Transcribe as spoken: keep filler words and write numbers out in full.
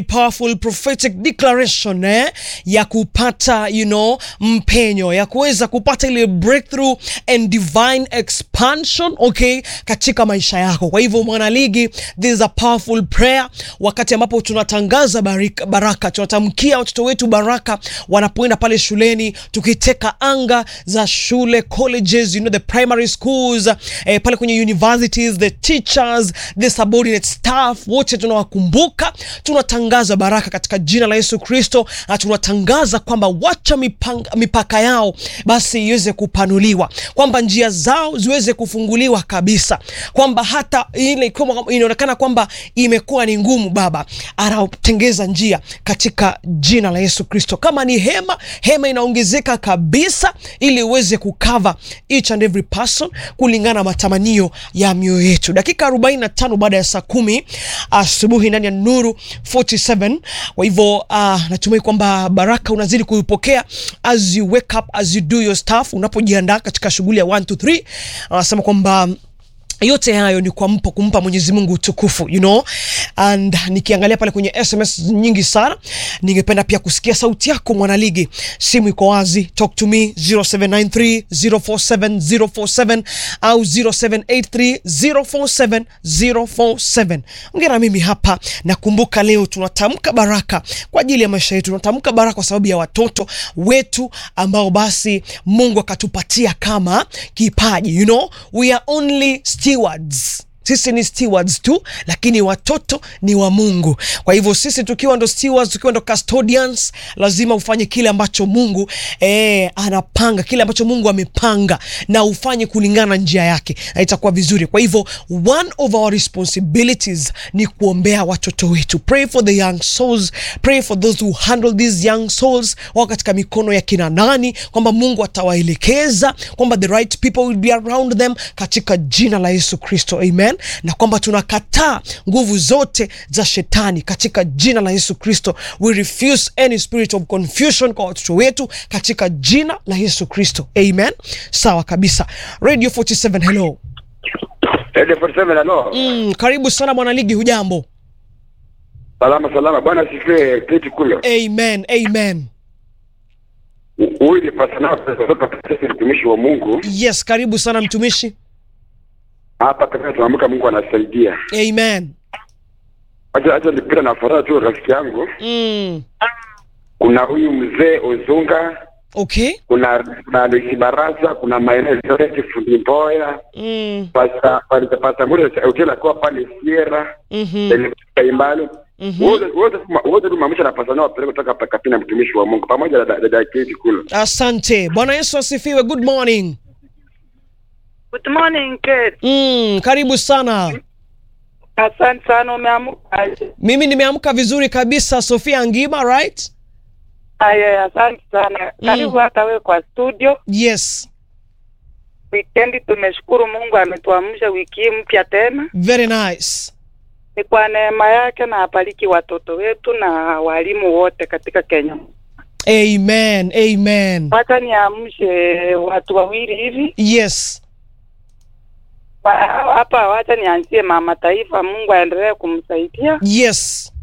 Powerful prophetic declaration eh, ya kupata you know mpenyo, ya kuweza kupata ile breakthrough and divine expansion okay katika maisha yako. Kwa hivyo mwanaligi, this is a powerful prayer wakati ambapo tunatangaza baraka, baraka tunatamkia watoto wetu baraka wanapoenda pale shuleni, tukiteka anga za shule, colleges, you know the primary schools eh, pale kwenye universities, the teachers, the subordinate staff, wote tunawakumbuka, tunatangaza baraka katika jina la Yesu Kristo, na tunatangaza kwamba wacha mipanga, mipaka yao basi iweze kupanuliwa, kwamba njia zao ziweze kufunguliwa kabisa, kwamba hata ile kama inaonekana kwamba imekuwa ni ngumu, Baba anatengeza njia katika jina la Yesu Kristo. Kama ni hema, hema inaongezeka kabisa ili uweze kukava each and every person kulingana na matamanio ya mioyo yetu. Dakika arobaini na tano baada ya saa kumi asubuhi ndani ya Nuru arobaini na saba. Kwa hivyo uh, natumai kwamba baraka unazidi kuipokea as you wake up, as you do your stuff, unapojiandaa katika shughuli ya one two three. Anasema uh, kwamba yote hayo ni kwa mpo kumpa Mwenyezi Mungu utukufu, you know. And nikiangalia pale kwenye S M S nyingi sana, ningependa pia kusikia sauti yako mwanaligi. Simu iko wazi, talk to me zero seven nine three zero four seven zero four seven au zero seven eight three zero four seven zero four seven. Ongea mimi hapa. Nakumbuka leo tunatamka baraka kwa ajili ya maisha yetu. Tunatamka baraka kwa sababu ya watoto wetu ambao basi Mungu akatupatia kama kipaji, you know. We are only stewards. Sisi ni stewards tu, lakini watoto ni wa Mungu. Kwa hivyo sisi tukiwa ndo stewards, tukiwa ndo custodians, lazima ufanye kile ambacho Mungu eh anapanga, kile ambacho Mungu amepanga, na ufanye kulingana na njia yake, na itakuwa vizuri. Kwa hivyo one of our responsibilities ni kuombea watoto wetu. Pray for the young souls, pray for those who handle these young souls, wao katika mikono ya kina nani, kwamba Mungu atawaelekeza, kwamba the right people will be around them katika jina la Yesu Kristo. Amen. Na kwamba tunakataa nguvu zote za shetani katika jina la Yesu Kristo. We refuse any spirit of confusion kwa watoto wetu katika jina la Yesu Kristo. Amen. Sawa kabisa. Radio forty-seven, hello. Radio forty-seven, hello. Mm, karibu sana mwana ligi, hujambo? Salama salama, bwana sifiwe, kiti kule. Amen, amen. Huyu ni pasana kutoka katika mtumishi wa Mungu. Yes, karibu sana mtumishi. Hapa kama tunaamka Mungu anasaidia. Amen. Acha acha nipita na faraja tu rafiki yangu. Mm. Kuna huyu mzee Ozunga. Okay. Kuna kuna Lucy Baraza, kuna maeneo yote fundi Mboya. Mm. Pasa pale pasa ngure ukila kwa pale Sierra. Mhm. Ile imbalo. Wote wote wote tumamisha na pasana wapeleka kutoka hapa kapina mtumishi wa Mungu pamoja na dada kiti kule. Asante. Bwana Yesu asifiwe. Good morning. Good morning, Kate. Mm, karibu sana. Asante sana, umeamka? Mimi nimeamka vizuri kabisa. Sofia Ngima, right? Aya, asante sana. Karibu mm. hata wewe kwa studio. Yes. Weekend tumeshukuru Mungu ametuamsha wiki mpya tena. Very nice. Ni kwa neema yake, na abariki watoto wetu na walimu wote katika Kenya. Amen, amen. Wacha niamshe watu wawili hivi. Yes. Hapa wacha nianzie mama taifa, Mungu aendelee kumsaidia. Yes.